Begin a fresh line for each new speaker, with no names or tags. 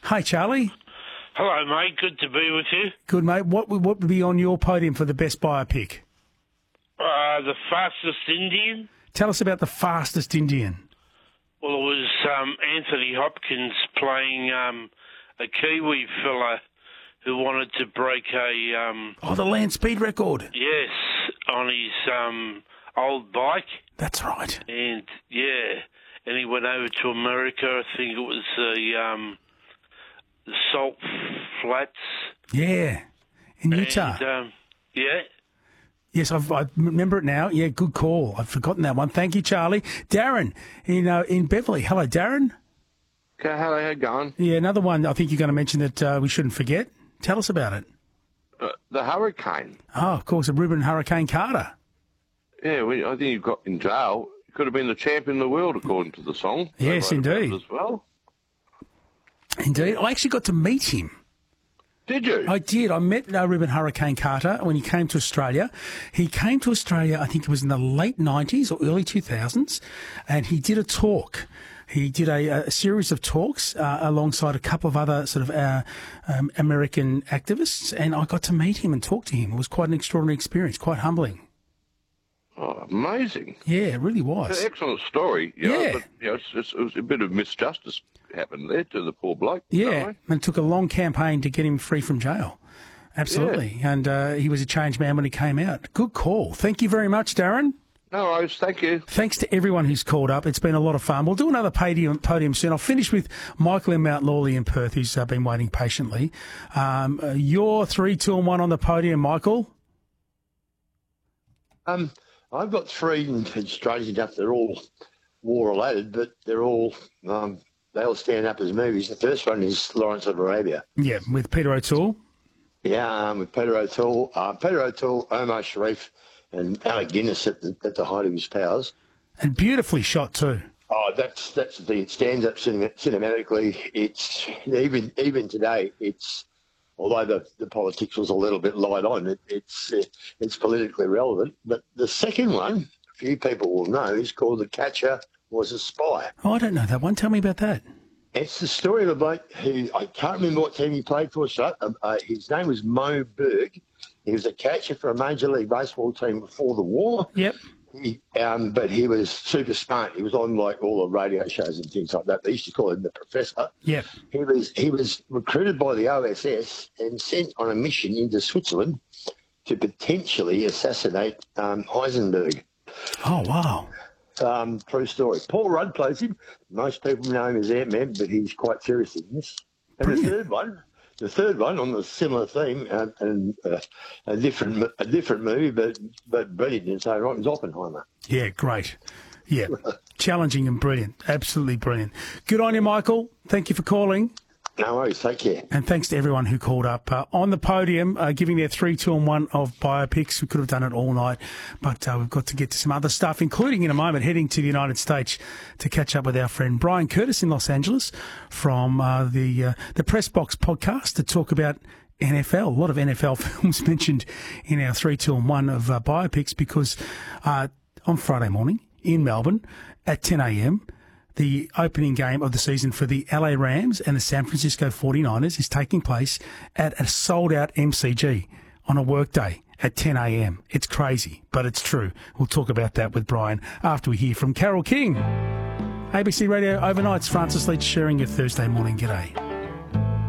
Hi, Charlie.
Hello, mate. Good to be with you.
Good, mate. What would be on your podium for the best biopic?
The fastest Indian?
Tell us about the fastest Indian.
Well, it was Anthony Hopkins playing a Kiwi fella who wanted to break a...
the land speed record.
Yes, on his old bike.
That's right.
And, and he went over to America. I think it was the Salt Flats.
Yeah, in Utah.
And,
Yes, I remember it now. Yeah, good call. I've forgotten that one. Thank you, Charlie. Darren in Beverly. Hello, Darren.
Okay, hello, how you going?
Yeah, another one I think you're going to mention that we shouldn't forget. Tell us about it.
The hurricane.
Oh, of course, Reuben Hurricane Carter.
Yeah, I think he got in jail. He could have been the champion of the world, according to the song.
Yes, indeed.
As well.
Indeed. I actually got to meet him.
Did you?
I did. I met Reuben Hurricane Carter when he came to Australia. He came to Australia, I think it was in the late 90s or early 2000s, and he did a talk. He did a series of talks alongside a couple of other sort of American activists, and I got to meet him and talk to him. It was quite an extraordinary experience, quite humbling.
Oh, amazing.
Yeah, it really was.
It's an excellent story.
Yeah.
But, it was a bit of misjustice happened there to the poor bloke.
Yeah, and it took a long campaign to get him free from jail. Absolutely. Yeah. And he was a changed man when he came out. Good call. Thank you very much, Darren.
No worries, thank you.
Thanks to everyone who's called up. It's been a lot of fun. We'll do another podium soon. I'll finish with Michael in Mount Lawley in Perth, who's been waiting patiently. You're 3, 2 and 1 on the podium, Michael.
I've got three, and it's strange enough, they're all war-related, but they're all, they all stand up as movies. The first one is Lawrence of Arabia.
Yeah, with Peter O'Toole.
Yeah, with Peter O'Toole. Omar Sharif, and Alec Guinness at the height of his powers.
And beautifully shot too.
Oh, that's the thing. It stands up cinematically. It's even today. It's although the politics was a little bit light on, it's politically relevant. But the second one, a few people will know, is called The Catcher Was a Spy.
Oh, I don't know that one. Tell me about that.
It's the story of a bloke who, I can't remember what team he played for. So, his name was Mo Berg. He was a catcher for a Major League Baseball team before the war.
Yep.
But he was super smart. He was on like all the radio shows and things like that. They used to call him the Professor.
Yep.
He was recruited by the OSS and sent on a mission into Switzerland to potentially assassinate Heisenberg.
Oh, wow.
True story. Paul Rudd plays him. Most people know him as Ant-Man, but he's quite serious in this. And
Brilliant.
the third one on the similar theme and a different movie, but brilliant in its own right, is Oppenheimer.
Yeah, great. Yeah, challenging and brilliant. Absolutely brilliant. Good on you, Michael. Thank you for calling.
No worries. Take care.
And thanks to everyone who called up. On the podium, giving their 3, 2 and 1 of biopics. We could have done it all night, but we've got to get to some other stuff, including in a moment heading to the United States to catch up with our friend Brian Curtis in Los Angeles from the Press Box podcast to talk about NFL. A lot of NFL films mentioned in our 3, 2 and 1 of biopics because on Friday morning in Melbourne at 10 a.m, the opening game of the season for the LA Rams and the San Francisco 49ers is taking place at a sold-out MCG on a workday at 10 a.m. It's crazy, but it's true. We'll talk about that with Brian after we hear from Carole King. ABC Radio Overnights, Francis Leach sharing your Thursday morning. G'day.